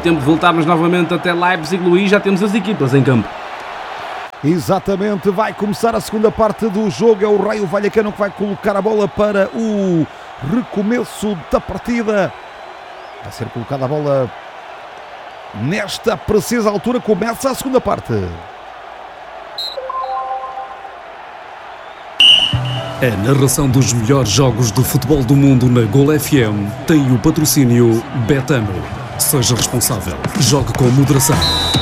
tempo de voltarmos novamente até Leipzig. Luís, já temos as equipas em campo. Exatamente, vai começar a segunda parte do jogo. É o Raio Vallecano que vai colocar a bola para o recomeço da partida. Vai ser colocada a bola nesta precisa altura. Começa a segunda parte. A narração dos melhores jogos de futebol do mundo na Gol FM tem o patrocínio Betano. Seja responsável. Jogue com moderação.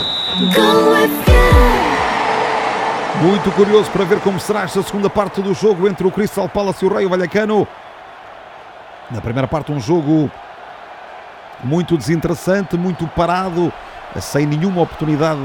Muito curioso para ver como será esta segunda parte do jogo entre o Crystal Palace e o Raio Vallecano. Na primeira parte, um jogo muito desinteressante, muito parado, sem nenhuma oportunidade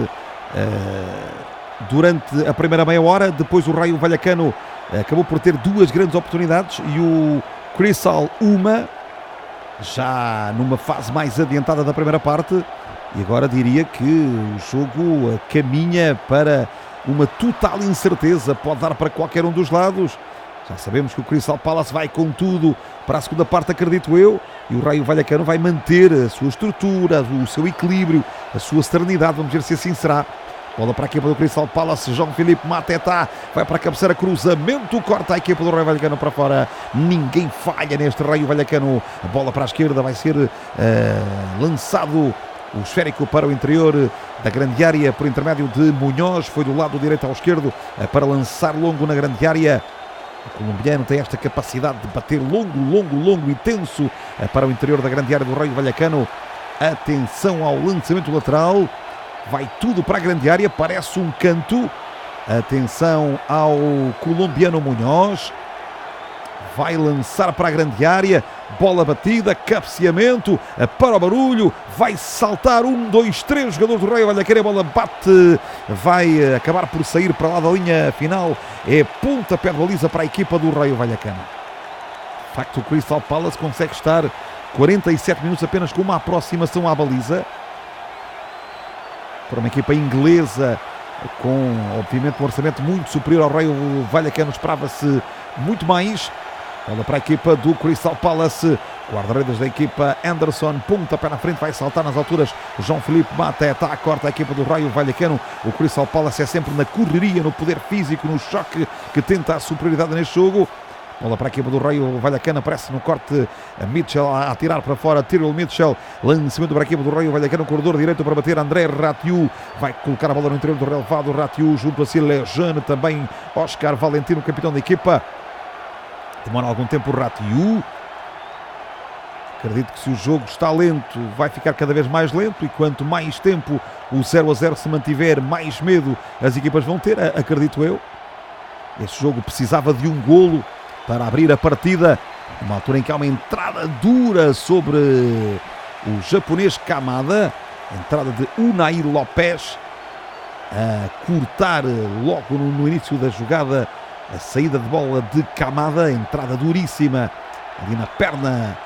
durante a primeira meia hora. Depois o Raio Vallecano acabou por ter duas grandes oportunidades e o Crystal uma, já numa fase mais adiantada da primeira parte. E agora diria que o jogo caminha para uma total incerteza, pode dar para qualquer um dos lados. Já sabemos que o Crystal Palace vai com tudo para a segunda parte, acredito eu, e o Raio Vallecano vai manter a sua estrutura, o seu equilíbrio, a sua serenidade. Vamos ver se assim será. Bola para a equipa do Crystal Palace, Jean-Philippe Mateta vai para a cabeceira, cruzamento, corta a equipa do Raio Vallecano para fora. Ninguém falha neste Raio Vallecano. A bola para a esquerda, vai ser lançado o esférico para o interior da grande área por intermédio de Munhoz. Foi do lado direito ao esquerdo para lançar longo na grande área. O colombiano tem esta capacidade de bater longo e tenso para o interior da grande área do Raio Vallecano. Atenção ao lançamento lateral. Vai tudo para a grande área, parece um canto. Atenção ao colombiano Munhoz. Vai lançar para a grande área. Bola batida, cabeceamento para o barulho. Vai saltar 1, 2, 3 jogadores do Raio Vallecano. A bola bate, vai acabar por sair para lá da linha final. É pontapé de baliza para a equipa do Raio Vallecano. De facto, o Crystal Palace consegue estar 47 minutos apenas com uma aproximação à baliza. Para uma equipa inglesa com, obviamente, um orçamento muito superior ao Raio Vallecano, esperava-se muito mais. Bola para a equipa do Crystal Palace. Guarda-redes da equipa Anderson, pontapé na frente, vai saltar nas alturas. Jean-Philippe Mateta corta a equipa do Raio Vallecano. O Crystal Palace é sempre na correria, no poder físico, no choque que tenta a superioridade neste jogo. Bola para a equipa do Raio Vallecano, aparece no corte a Mitchell a atirar para fora, Tyrell Mitchell, lançamento para a equipa do Raio Vallecano, corredor direito para bater, André Ratiu, vai colocar a bola no interior do relevado, Ratiu junto a si Lejeune, também Oscar Valentino, capitão da equipa. Demora algum tempo o Ratiu. Acredito que se o jogo está lento, vai ficar cada vez mais lento, e quanto mais tempo o 0-0 se mantiver, mais medo as equipas vão ter, acredito eu. Este jogo precisava de um golo para abrir a partida, numa altura em que há uma entrada dura sobre o japonês Kamada, entrada de Unai Lopes, a cortar logo no início da jogada a saída de bola de Kamada, entrada duríssima ali na perna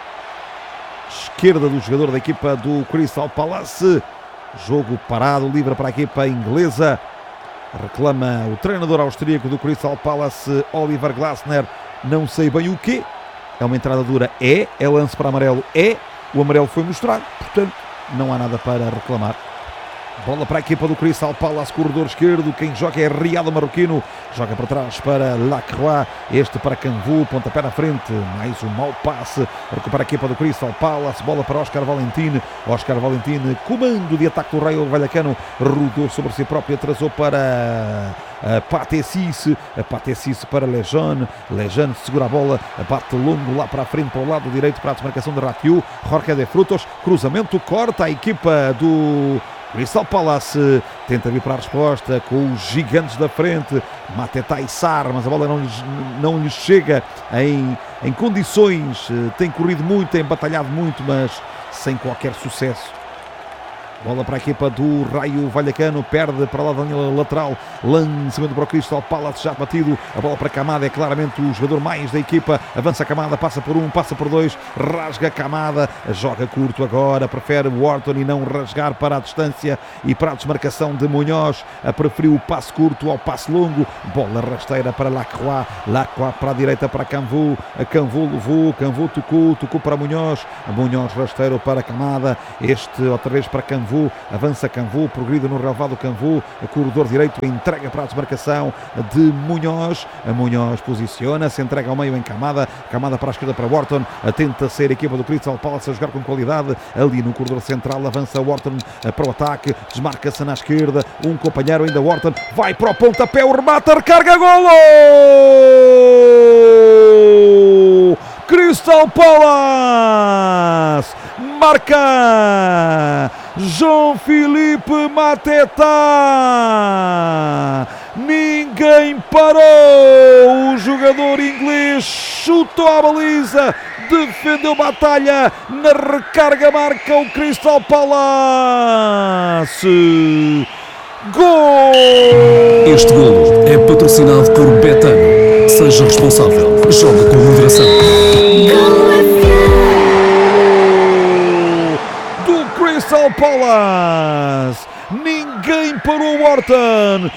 esquerda do jogador da equipa do Crystal Palace. Jogo parado, livre para a equipa inglesa. Reclama o treinador austríaco do Crystal Palace, Oliver Glasner, não sei bem o quê. É uma entrada dura, é lance para amarelo, o amarelo foi mostrado, portanto não há nada para reclamar. Bola para a equipa do Crystal Palace, corredor esquerdo, quem joga é Riado Marroquino, joga para trás para Lacroix, este para Canvu, pontapé na frente, mais um mau passe, recupera a equipa do Crystal Palace, bola para Oscar Valentin, comando de ataque do Raio Vallecano, rodou sobre si próprio, atrasou para Pathé Ciss para Lejeune segura a bola, bate longo lá para a frente, para o lado direito, para a desmarcação de Ratiu, Jorge de Frutos, cruzamento, corta a equipa do Crystal Palace, tenta vir para a resposta com os gigantes da frente, Mateta e Sar, mas a bola não lhes chega em condições, tem corrido muito, tem batalhado muito, mas sem qualquer sucesso. Bola para a equipa do Raio Vallecano, perde para lá da linha lateral, lançamento para o Crystal Palace, já batido, a bola para Kamada, é claramente o jogador mais da equipa, avança Kamada, passa por um, passa por dois, rasga Kamada, joga curto agora, prefere Wharton e não rasgar para a distância e para a desmarcação de Munhoz, preferiu o passe curto ao passe longo, bola rasteira para Lacroix para a direita para Canvu, Canvu levou, Canvu tocou para Munhoz rasteiro para Kamada, este outra vez para Canvu, avança Canvu, progride no relevado Canvu, corredor direito, entrega para a desmarcação de Munhoz, Munhoz posiciona-se, entrega ao meio em Kamada para a esquerda para Wharton, tenta ser a equipa do Crystal Palace a jogar com qualidade, ali no corredor central, avança Wharton para o ataque, desmarca-se na esquerda, um companheiro ainda, Wharton, vai para o pontapé, o remate, recarga, golo! Crystal Palace marca Jean-Philippe Mateta, ninguém parou, o jogador inglês chutou a baliza, defendeu batalha, na recarga marca o Crystal Palace. Gol! Este golo é patrocinado por Betano. Seja responsável, jogue com moderação. Do Crystal Palace, ninguém parou o Wharton,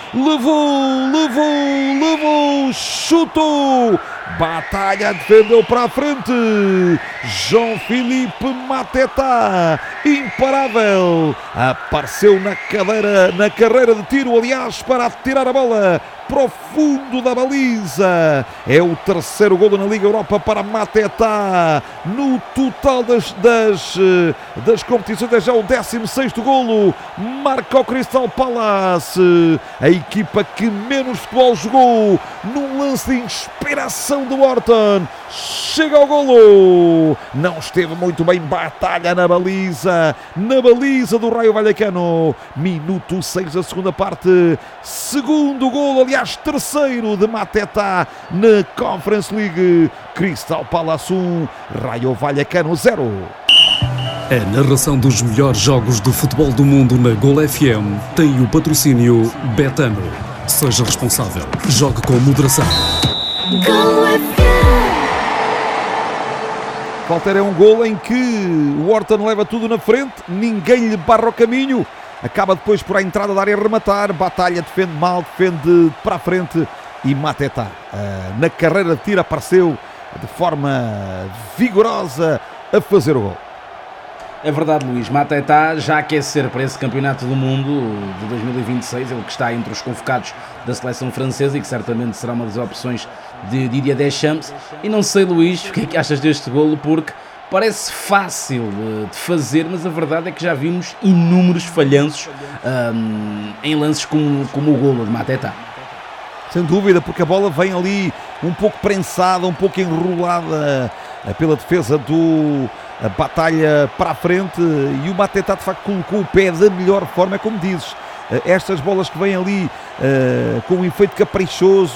levou, chutou, batalha, defendeu para a frente, Jean-Philippe Mateta, imparável, apareceu na carreira de tiro, aliás, para tirar a bola para o fundo da baliza. É o terceiro golo na Liga Europa para Mateta, no total das competições, é já o 16º golo, marca o Crystal Palace, a equipa que menos futebol jogou, num lance de inspiração de Wharton, chega ao golo, não esteve muito bem, batalha na baliza do Raio Vallecano, minuto 6 da segunda parte, segundo golo, aliás terceiro de Mateta na Conference League. Crystal Palace 1, Raio Vallecano 0. A narração dos melhores jogos de futebol do mundo na Gol FM tem o patrocínio Betano. Seja responsável, jogue com moderação. Walter, é um golo em que o Wharton leva tudo na frente, ninguém lhe barra o caminho, acaba depois por a entrada da área rematar, batalha, defende mal, defende para a frente e Mateta na carreira de tiro apareceu de forma vigorosa a fazer o gol. É verdade, Luís, Mateta já a aquecer para esse campeonato do mundo de 2026, ele que está entre os convocados da seleção francesa e que certamente será uma das opções de Didier Deschamps. E não sei, Luís, o que é que achas deste golo, porque parece fácil de fazer, mas a verdade é que já vimos inúmeros falhanços em lances como o golo de Mateta. Sem dúvida, porque a bola vem ali um pouco prensada, um pouco enrolada pela defesa do batalha para a frente, e o Mateta de facto colocou o pé da melhor forma, é como dizes, estas bolas que vêm ali com um efeito caprichoso,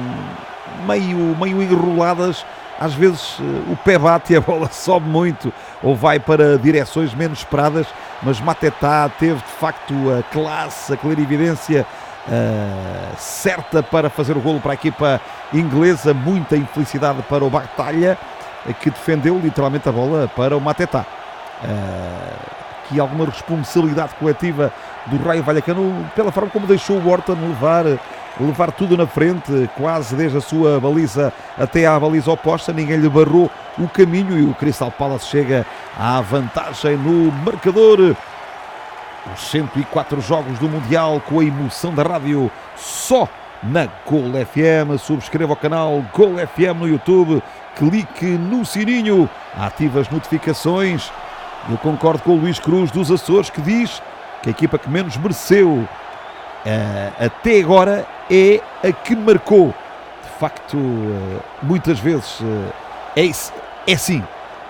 meio enroladas, às vezes o pé bate e a bola sobe muito ou vai para direções menos esperadas, mas Mateta teve de facto a classe, a clarividência certa para fazer o golo para a equipa inglesa. Muita infelicidade para o Batalha, que defendeu literalmente a bola para o Mateta. Aqui alguma responsabilidade coletiva do Raio Vallecano pela forma como deixou o Wharton levar tudo na frente, quase desde a sua baliza até à baliza oposta, ninguém lhe barrou o caminho e o Crystal Palace chega à vantagem no marcador. Os 104 jogos do Mundial com a emoção da rádio só na Gol FM. Subscreva o canal Gol FM no YouTube, clique no sininho, ative as notificações. Eu concordo com o Luís Cruz dos Açores, que diz que a equipa que menos mereceu até agora é a que marcou. De facto, muitas vezes é sim.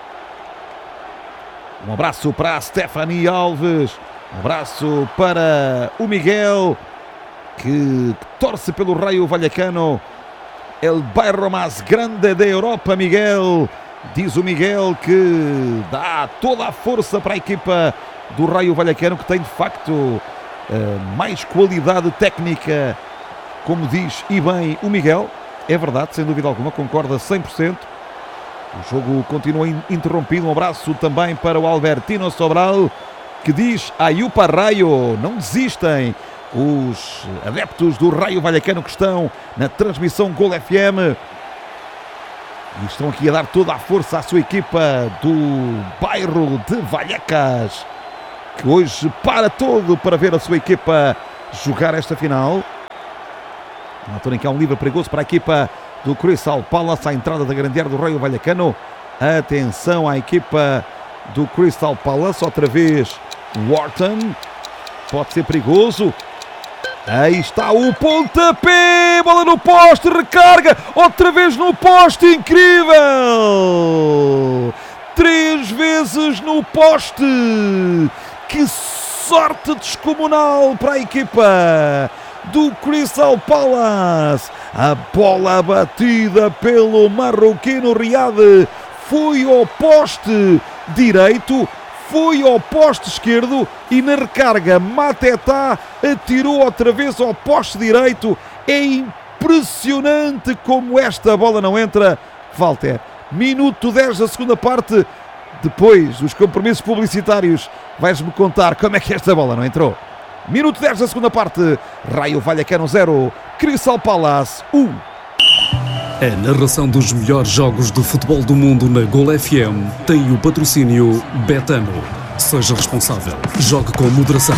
Um abraço para a Stephanie Alves, um abraço para o Miguel, que torce pelo Raio Vallecano. El bairro mais grande da Europa, Miguel. Diz o Miguel que dá toda a força para a equipa do Raio Vallecano, que tem de facto mais qualidade técnica, como diz e bem o Miguel. É verdade, sem dúvida alguma, concorda 100%. O jogo continua interrompido. Um abraço também para o Albertino Sobral, que diz: Ayupa Raio, não desistem. Os adeptos do Raio Vallecano que estão na transmissão Gol FM e estão aqui a dar toda a força à sua equipa do bairro de Vallecas, que hoje para todo para ver a sua equipa jogar esta final. Na altura em que há um livre perigoso para a equipa do Crystal Palace, à entrada da grande área do Raio Vallecano. Atenção à equipa do Crystal Palace, outra vez Wharton, pode ser perigoso. Aí está o pontapé, bola no poste, recarga, outra vez no poste, incrível! 3 vezes no poste, que sorte descomunal para a equipa do Crystal Palace. A bola batida pelo marroquino Riad foi ao poste direito, foi ao poste esquerdo e na recarga Mateta atirou outra vez ao poste direito. É impressionante como esta bola não entra. Walter, minuto 10 da segunda parte. Depois dos compromissos publicitários, vais-me contar como é que esta bola não entrou. Minuto 10 da segunda parte. Raio Vallecano 0, Crystal Palace 1. A narração dos melhores jogos de futebol do mundo na Gol FM tem o patrocínio Betano. Seja responsável. Jogue com moderação.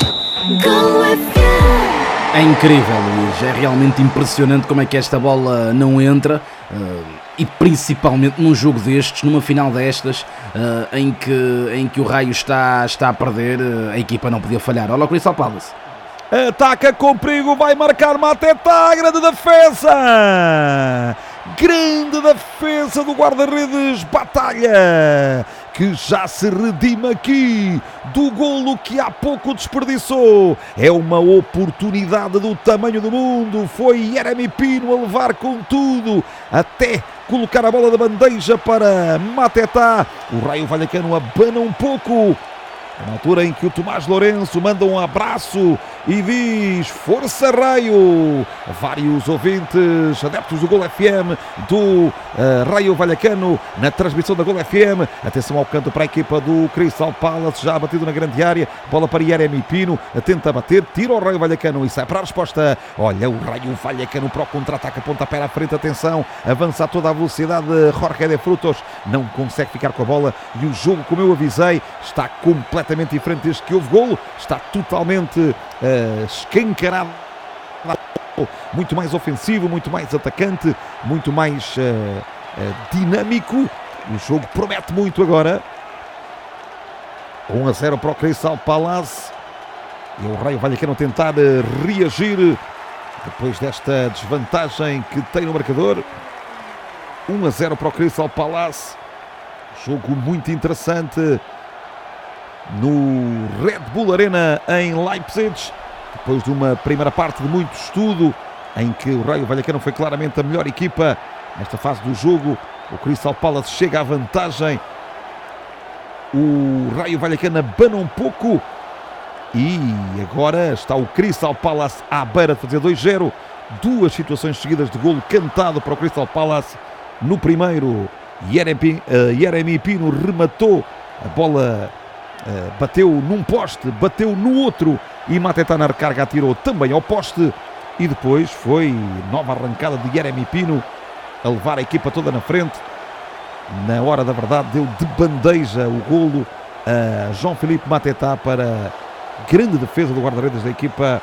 É incrível, Luís. É realmente impressionante como é que esta bola não entra. E principalmente num jogo destes, numa final destas, em que o Raio está a perder, a equipa não podia falhar. Olha o Crystal Palace. Ataca com perigo, vai marcar Mateta, grande defesa! Grande defesa do guarda-redes Batalha, que já se redime aqui do golo que há pouco desperdiçou. É uma oportunidade do tamanho do mundo. Foi Yeremy Pino a levar com tudo, até colocar a bola da bandeja para Mateta. O Raio Vallecano abana um pouco, na altura em que o Tomás Lourenço manda um abraço e diz: Força Raio! Vários ouvintes, adeptos do Gol FM, do Raio Vallecano, na transmissão da Gol FM. Atenção ao canto para a equipa do Crystal Palace, já batido na grande área. Bola para Yeremy Pino, tenta bater, tira o Raio Vallecano e sai para a resposta. Olha o Raio Vallecano para o contra-ataque, pontapé à frente, atenção, avança a toda a velocidade. Jorge de Frutos não consegue ficar com a bola e o jogo, como eu avisei, está completamente diferente desde que houve golo. Está totalmente escancarado, muito mais ofensivo, muito mais atacante, muito mais dinâmico. O jogo promete muito agora. 1-0 para o Crystal Palace e o Raio Vallecano tentar reagir depois desta desvantagem que tem no marcador. 1-0 para o Crystal Palace. Jogo muito interessante no Red Bull Arena em Leipzig, depois de uma primeira parte de muito estudo, em que o Raio Vallecano foi claramente a melhor equipa nesta fase do jogo. O Crystal Palace chega à vantagem, o Raio Vallecano abana um pouco e agora está o Crystal Palace à beira de fazer 2-0. 2 situações seguidas de golo cantado para o Crystal Palace. No primeiro, Yeremy Pino rematou, a bola bateu num poste, bateu no outro e Mateta na recarga atirou também ao poste. E depois foi nova arrancada de Yeremy Pino a levar a equipa toda na frente. Na hora da verdade deu de bandeja o golo a João Filipe Mateta, para grande defesa do guarda-redes da equipa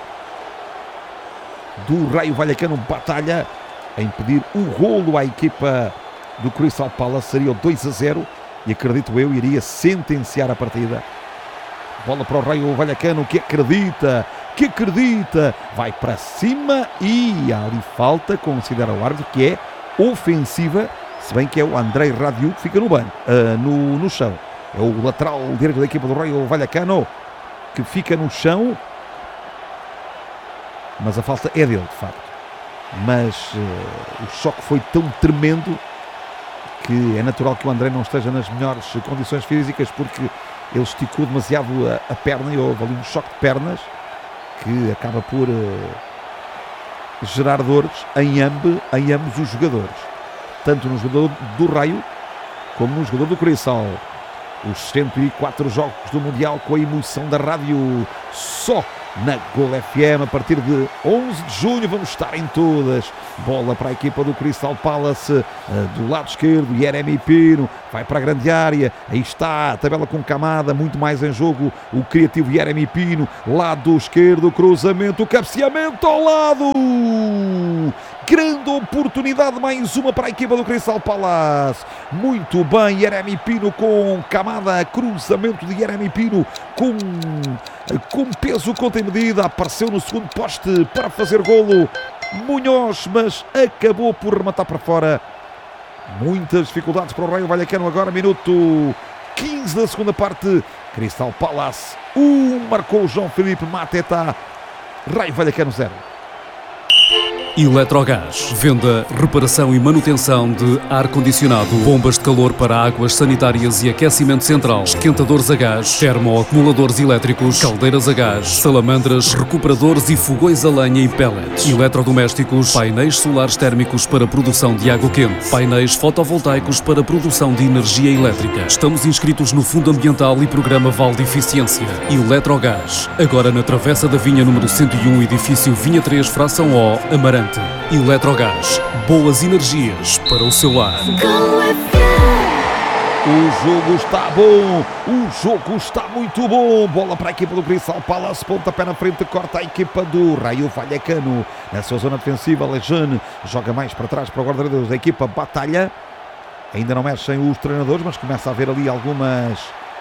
do Raio Vallecano Batalha, a impedir o golo à equipa do Crystal Palace. Seria o 2-0 e, acredito eu, iria sentenciar a partida. Bola para o Raio Vallecano, que acredita, vai para cima e há ali falta, considera o árbitro, que é ofensiva, se bem que é o Andrei Radiu que fica no banco, no chão. É o lateral direito da equipa do Raio Vallecano que fica no chão, mas a falta é dele, de facto. Mas o choque foi tão tremendo que é natural que o André não esteja nas melhores condições físicas, porque ele esticou demasiado a perna e houve ali um choque de pernas que acaba por gerar dores em ambos os jogadores, tanto no jogador do Raio como no jogador do Cristal. Os 104 jogos do Mundial com a emoção da rádio só na Gol FM. A partir de 11 de junho vamos estar em todas. Bola para a equipa do Crystal Palace, do lado esquerdo, Yeremy Pino vai para a grande área, aí está a tabela com Camada, muito mais em jogo o criativo Yeremy Pino, lado esquerdo, cruzamento, cabeceamento ao lado, grande oportunidade, mais uma para a equipa do Crystal Palace, muito bem, Yeremy Pino com Camada, cruzamento de Yeremy Pino com peso contra a medida, apareceu no segundo poste para fazer golo Munhoz, mas acabou por rematar para fora. Muitas dificuldades para o Raio Vallecano agora, minuto 15 da segunda parte. Crystal Palace 1, marcou João Felipe Mateta, Raio Vallecano 0. Eletrogás. Venda, reparação e manutenção de ar-condicionado, bombas de calor para águas sanitárias e aquecimento central, esquentadores a gás, termoacumuladores elétricos, caldeiras a gás, salamandras, recuperadores e fogões a lenha e pellets, eletrodomésticos, painéis solares térmicos para produção de água quente, painéis fotovoltaicos para produção de energia elétrica. Estamos inscritos no Fundo Ambiental e Programa Vale de Eficiência. Eletrogás. Agora na Travessa da Vinha número 101, edifício Vinha 3, fração O, Amarante. Eletrogás, boas energias para o seu lar. O jogo está bom, o jogo está muito bom. Bola para a equipa do Crystal Palace, pontapé na frente, corta a equipa do Raio Vallecano. Na sua zona defensiva, Lejeune joga mais para trás para o guarda-redes da equipa Batalha. Ainda não mexem os treinadores, mas começa a haver ali algumas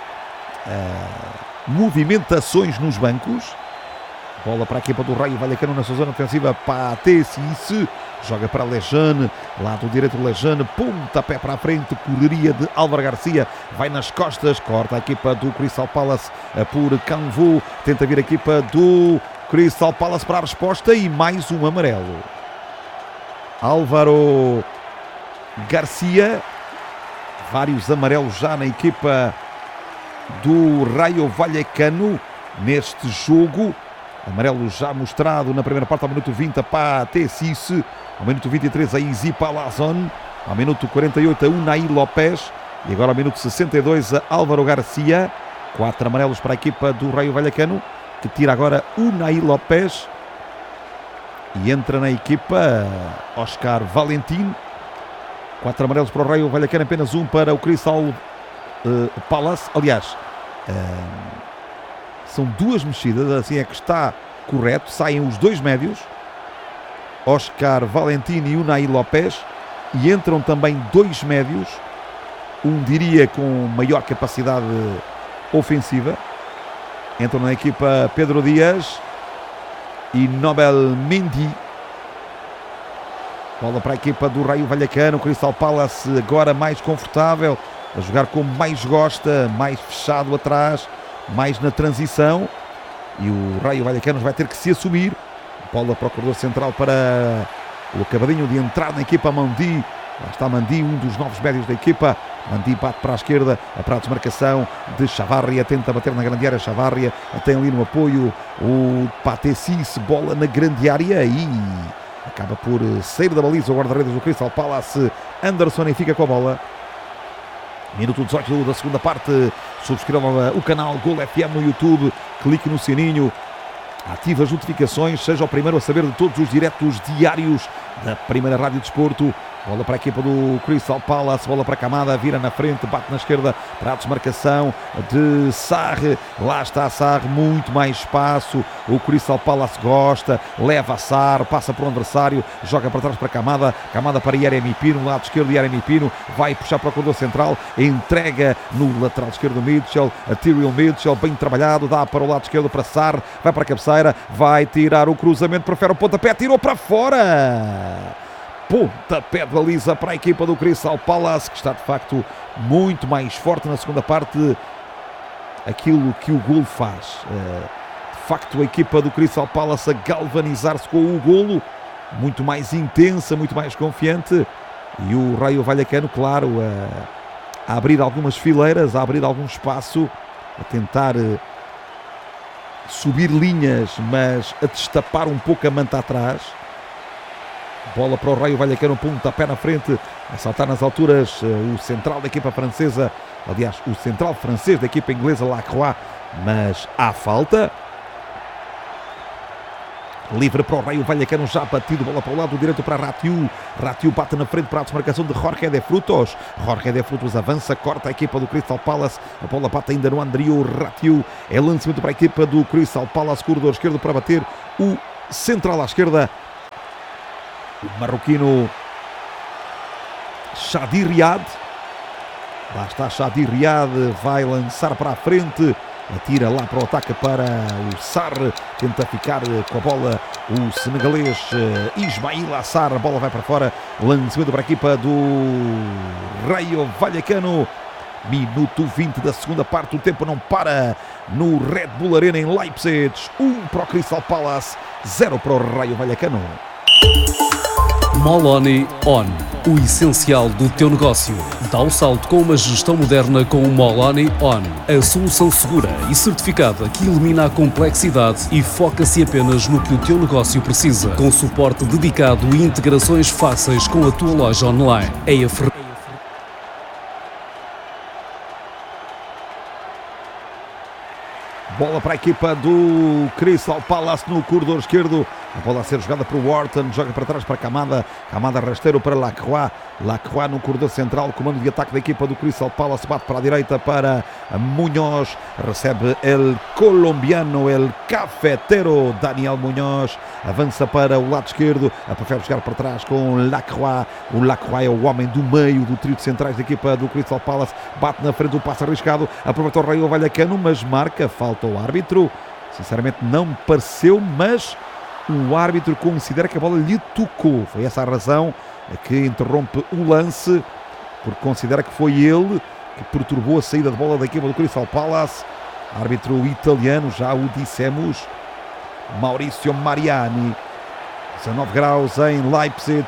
movimentações nos bancos. Bola para a equipa do Raio Vallecano na sua zona defensiva, Patecice, joga para Lejeune, lado direito Lejeune, pontapé para a frente, correria de Álvaro Garcia, vai nas costas, corta a equipa do Crystal Palace por Canvu, tenta vir a equipa do Crystal Palace para a resposta e mais um amarelo. Álvaro Garcia, vários amarelos já na equipa do Raio Vallecano neste jogo. Amarelo já mostrado na primeira parte ao minuto 20 a Patecice, ao minuto 23 a Izzy Palazón, ao minuto 48 a Unai Lopes e agora ao minuto 62 a Álvaro Garcia. 4 amarelos para a equipa do Raio Vallecano, que tira agora Unai Lopes e entra na equipa Oscar Valentim. 4 amarelos para o Raio Vallecano, apenas um para o Crystal Palace. Aliás, são duas mexidas, assim é que está correto. Saem os dois médios, Oscar Valentim e Unai Lopes, e entram também dois médios, um diria com maior capacidade ofensiva. Entram na equipa Pedro Dias e Nobel Mendy. Bola para a equipa do Raio Vallecano. Crystal Palace agora mais confortável, a jogar como mais gosta, mais fechado atrás, mais na transição, e o Raio Vallecano vai ter que se assumir. Bola para o corredor central para o acabadinho de entrar na equipa Mandi. Lá está Mandi, um dos novos médios da equipa. Mandi bate para a esquerda, para a desmarcação de Chavarria, tenta bater na grande área. Chavarria tem ali no apoio o Patecice, bola na grande área e acaba por sair da baliza o guarda-redes do Crystal Palace. Anderson e fica com a bola. Minuto 18 da segunda parte. Subscreva o canal Gol FM no YouTube, clique no sininho, ative as notificações, seja o primeiro a saber de todos os diretos diários da Primeira Rádio Desporto. Bola para a equipa do Crystal Palace, bola para a Camada, vira na frente, bate na esquerda para a desmarcação de Sarre. Lá está Sarre, muito mais espaço. O Crystal Palace gosta, leva a Sarre, passa para o adversário, joga para trás para a Camada. Camada para Yeremy Pino, lado esquerdo Yeremy Pino, vai puxar para o corredor central, entrega no lateral esquerdo Mitchell, a Tyrion Mitchell, bem trabalhado, dá para o lado esquerdo para Sarre, vai para a cabeceira, vai tirar o cruzamento, prefere o pontapé, tirou para fora. Pontapé de baliza para a equipa do Crystal Palace, que está de facto muito mais forte na segunda parte. Aquilo que o golo faz, de facto a equipa do Crystal Palace a galvanizar-se com o golo, muito mais intensa, muito mais confiante, e o Raio Vallecano, claro, a abrir algumas fileiras, a abrir algum espaço a tentar subir linhas, mas a destapar um pouco a manta atrás. Bola para o Raio Vallecano, pontapé na frente, a saltar nas alturas o central da equipa francesa, aliás, o central francês da equipa inglesa, Lacroix, mas há falta. Livre para o Raio Vallecano, já batido, bola para o lado direito para Ratiu. Ratiu bate na frente para a desmarcação de Jorge de Frutos. Jorge de Frutos avança, corta a equipa do Crystal Palace. A bola bate ainda no Andriu Ratiu. É lançamento para a equipa do Crystal Palace, corredor esquerdo para bater o central à esquerda. O marroquino Chadi Riad. Lá está Chadi Riad, vai lançar para a frente. Atira lá para o ataque para o Sarr, tenta ficar com a bola o senegalês Ismail Assar, a bola vai para fora, lançamento para a equipa do Raio Vallecano. Minuto 20 da segunda parte, o tempo não para no Red Bull Arena em Leipzig. 1 para o Crystal Palace, 0 para o Raio Vallecano. Moloni On, o essencial do teu negócio. Dá o salto com uma gestão moderna com o Moloni On, a solução segura e certificada que elimina a complexidade e foca-se apenas no que o teu negócio precisa, com suporte dedicado e integrações fáceis com a tua loja online. É a Bola para a equipa do Crystal Palace no corredor esquerdo. A bola a ser jogada para o Wharton, joga para trás para Kamada. Kamada rasteiro para Lacroix. Lacroix no corredor central, comando de ataque da equipa do Crystal Palace. Bate para a direita para Munhoz. Recebe el colombiano, el cafetero Daniel Munhoz. Avança para o lado esquerdo. Prefere jogar para trás com Lacroix. O Lacroix é o homem do meio do trio de centrais da equipa do Crystal Palace. Bate na frente do passe arriscado. Aproveita o Raio Vallecano, mas marca falta o árbitro. Sinceramente não me pareceu, mas o árbitro considera que a bola lhe tocou. Foi essa a razão que interrompe o lance, porque considera que foi ele que perturbou a saída de bola da equipa do Crystal Palace. Árbitro italiano, já o dissemos, Maurizio Mariani. 19 graus em Leipzig.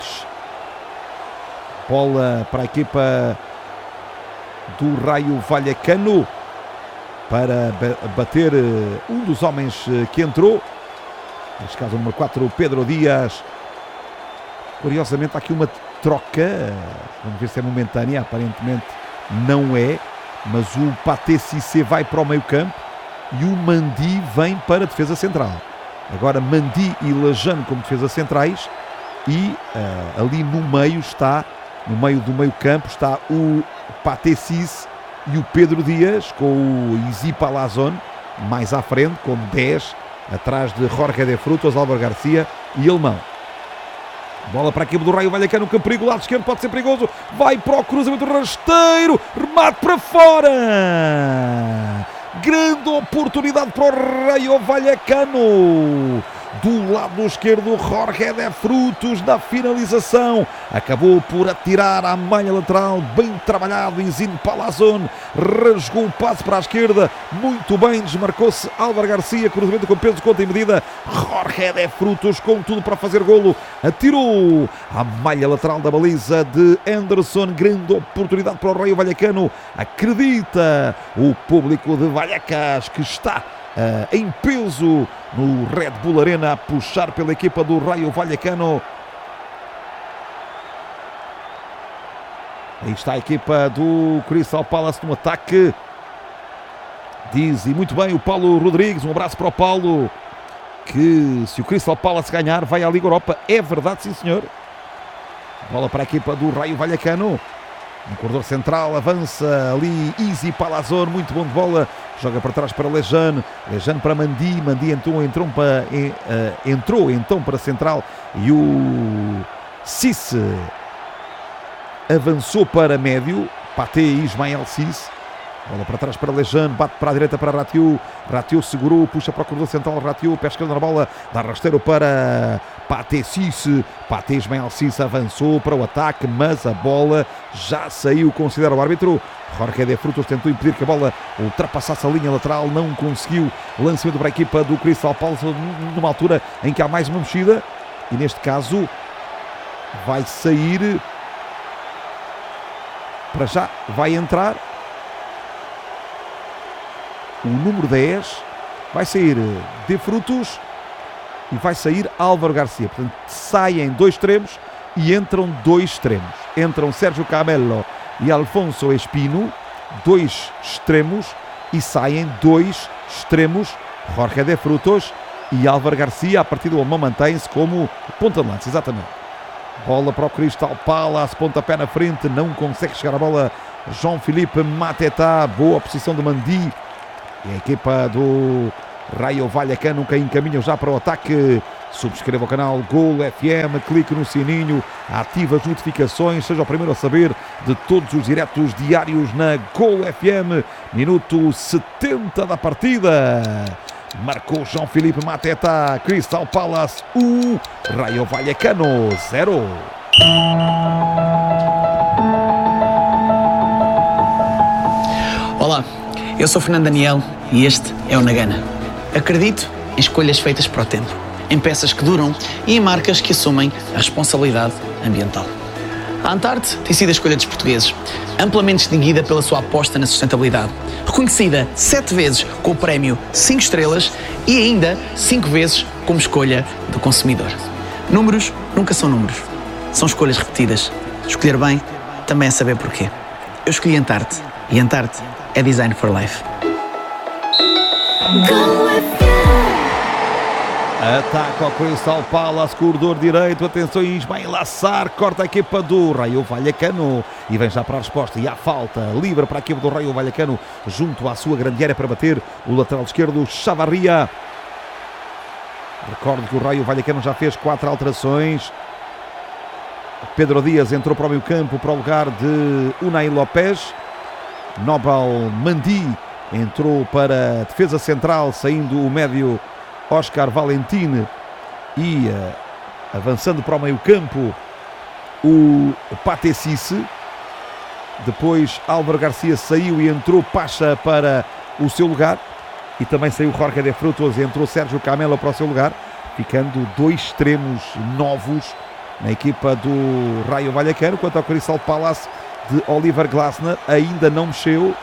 Bola para a equipa do Raio Vallecano para bater um dos homens que entrou. Neste caso o número 4, Pedro Dias. Curiosamente há aqui uma troca, vamos ver se é momentânea, aparentemente não é, mas o Pathé Cissé vai para o meio campo e o Mandi vem para a defesa central. Agora Mandi e Lejane como defesa centrais e ali no meio no meio do meio campo está o Pathé Cissé e o Pedro Dias com o Izzy Palazón mais à frente, com 10, atrás de Jorge de Frutos, Álvaro Garcia e Alemão. Bola para a equipe do Raio Vallecano, que perigo, lado esquerdo pode ser perigoso, vai para o cruzamento rasteiro, remate para fora. Grande oportunidade para o Raio Vallecano. Do lado esquerdo, Jorge de Frutos na finalização. Acabou por atirar à malha lateral. Bem trabalhado, Izzy Palazón. Rasgou o passe para a esquerda. Muito bem, desmarcou-se Álvaro Garcia. Cruzamento com peso, conta e medida. Jorge de Frutos com tudo para fazer golo. Atirou à malha lateral da baliza de Anderson. Grande oportunidade para o Raio Vallecano. Acredita o público de Vallecas que está em peso no Red Bull Arena a puxar pela equipa do Raio Vallecano. Aí está a equipa do Crystal Palace no ataque. Diz, e muito bem, o Paulo Rodrigues, um abraço para o Paulo, que se o Crystal Palace ganhar vai à Liga Europa. É verdade, sim senhor. Bola para a equipa do Raio Vallecano. No corredor central, avança ali Izzy Palazón, muito bom de bola, joga para trás para Lejane, Lejane para Mandi, Mandi entrou então para a central e o Cissé avançou para médio, Pathé Ismail Cissé. Bola para trás para Lejane, bate para a direita para Ratiu. Ratiu segurou, puxa para o corredor central. Ratiu, pé esquerdo na bola, dá rasteiro para Pathé Cissé. Pathé Ismail Cissé avançou para o ataque, mas a bola já saiu, considera o árbitro. Jorge de Frutos tentou impedir que a bola ultrapassasse a linha lateral, não conseguiu. Lançamento para a equipa do Crystal Palace numa altura em que há mais uma mexida. E neste caso vai sair, para já vai entrar o número 10, vai sair De Frutos e vai sair Álvaro Garcia. Portanto, saem 2 extremos e entram 2 extremos. Entram Sérgio Camelo e Alfonso Espino, 2 extremos, e saem 2 extremos, Jorge De Frutos e Álvaro Garcia. A partir do alemão mantém-se como ponta de lança, exatamente. Bola para o Crystal Palace, pontapé na frente, não consegue chegar a bola Jean-Philippe Mateta, boa posição de Mandi. E a equipa do Rayo Vallecano que encaminha já para o ataque. Subscreva o canal Gol FM, clique no sininho, ative as notificações, seja o primeiro a saber de todos os diretos diários na Gol FM. Minuto 70 da partida. Marcou Jean-Philippe Mateta. Crystal Palace 1, Rayo Vallecano 0. Olá, eu sou Fernando Daniel e este é o Nagana. Acredito em escolhas feitas para o tempo, em peças que duram e em marcas que assumem a responsabilidade ambiental. A Antarte tem sido a escolha dos portugueses, amplamente distinguida pela sua aposta na sustentabilidade, reconhecida 7 vezes com o prémio 5 estrelas e ainda 5 vezes como escolha do consumidor. Números nunca são números, são escolhas repetidas. Escolher bem também é saber porquê. Eu escolhi Antarte e Antarte é Design for Life. Ataca ao Crystal Palace, corredor direito, atenção, Ismael Assar, corta a equipa do Rayo Vallecano e vem já para a resposta, e há falta livre para a equipa do Rayo Vallecano junto à sua grande área para bater o lateral esquerdo Chavarria. Recordo que o Rayo Vallecano já fez 4 alterações. Pedro Dias entrou para o meio campo para o lugar de Unai Lopes. Nobel Mandi entrou para a defesa central, saindo o médio Oscar Valentin, e avançando para o meio campo o Patecice. Depois Álvaro Garcia saiu e entrou Pacha para o seu lugar, e também saiu Jorge De Frutos e entrou Sérgio Camelo para o seu lugar, ficando 2 extremos novos na equipa do Rayo Vallecano. Quanto ao Crystal Palace de Oliver Glasner, ainda não mexeu.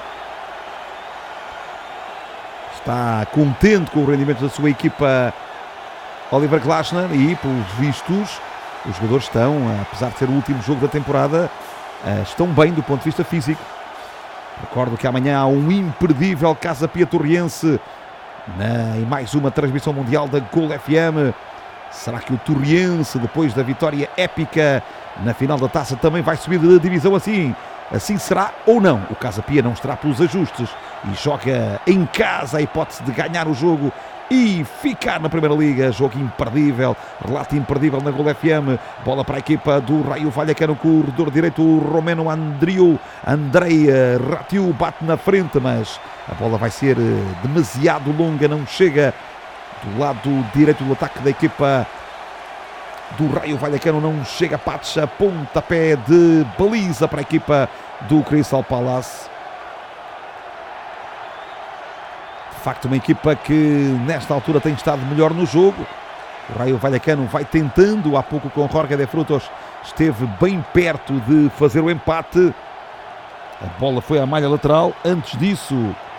Está contente com o rendimento da sua equipa Oliver Glasner e, pelos vistos, os jogadores estão, apesar de ser o último jogo da temporada, estão bem do ponto de vista físico. Recordo que amanhã há um imperdível Casa Pia Torriense em mais uma transmissão mundial da Gol FM. Será que o Torriense, depois da vitória épica na final da taça, também vai subir de divisão assim? Assim será ou não? O Casa Pia não estará pelos ajustes e joga em casa a hipótese de ganhar o jogo e ficar na Primeira Liga. Jogo imperdível, relato imperdível na Gol FM. Bola para a equipa do Rayo Vallecano, corredor direito, o romeno Andrei Ratiu bate na frente, mas a bola vai ser demasiado longa, não chega do lado direito do ataque da equipa do Rayo Vallecano, não chega. Pacha, pontapé de baliza para a equipa do Crystal Palace. De facto, uma equipa que nesta altura tem estado melhor no jogo. O Rayo Vallecano vai tentando, há pouco com Jorge De Frutos esteve bem perto de fazer o empate. A bola foi à malha lateral. Antes disso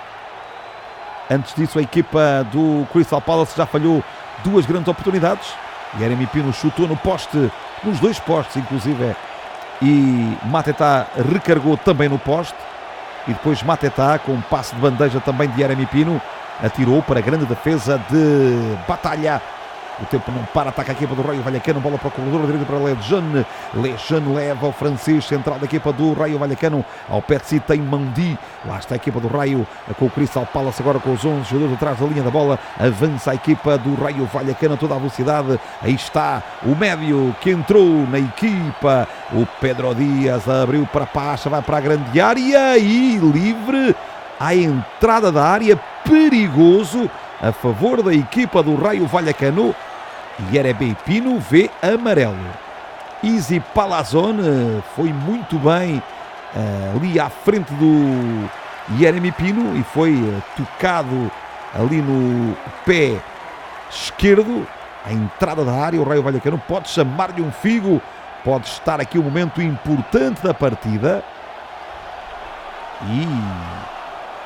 a equipa do Crystal Palace já falhou 2 grandes oportunidades. Yeremy Pino chutou no poste, nos 2 postes inclusive, e Mateta recargou também no poste, e depois Mateta, com um passe de bandeja também de Yeremy Pino, atirou para a grande defesa de Batalha. O tempo não para, ataca a equipa do Rayo Vallecano, bola para o corredor direito para Lejeune. Lejeune leva o francês central da equipa do Rayo Vallecano ao pé de si, tem Mandi. Lá está a equipa do Rayo com o Crystal Palace agora com os 11 jogadores atrás da linha da bola. Avança a equipa do Rayo Vallecano a toda a velocidade. Aí está o médio que entrou na equipa, o Pedro Dias, abriu para Pacha, vai para a grande área e livre à entrada da área, perigoso a favor da equipa do Rayo Vallecano. Yeremy Pino vê amarelo. Easy Palazón foi muito bem ali à frente do Yeremy Pino e foi tocado ali no pé esquerdo, a entrada da área. O Rayo Vallecano pode chamar-lhe um figo, pode estar aqui um momento importante da partida. E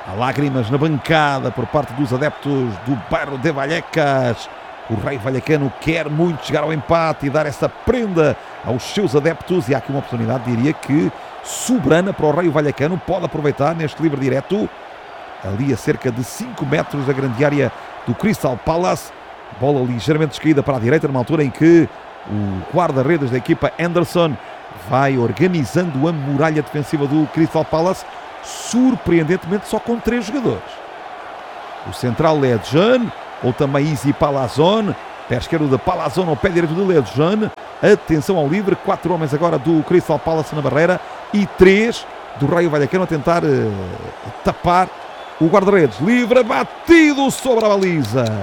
Há lágrimas na bancada por parte dos adeptos do bairro de Vallecas. O Raio Vallecano quer muito chegar ao empate e dar essa prenda aos seus adeptos. E há aqui uma oportunidade, diria que soberana para o Raio Vallecano. Pode aproveitar neste livre direto. Ali a cerca de 5 metros da grande área do Crystal Palace. Bola ligeiramente descaída para a direita, numa altura em que o guarda-redes da equipa Anderson vai organizando a muralha defensiva do Crystal Palace. Surpreendentemente só com 3 jogadores. O central Lejeune, ou também Easy Palazón, pé esquerdo de Palazón ao pé direito de Lejeune. Atenção ao livre, 4 homens agora do Crystal Palace na barreira e 3 do Raio Vallecano a tentar tapar o guarda-redes. Livre, batido sobre a baliza.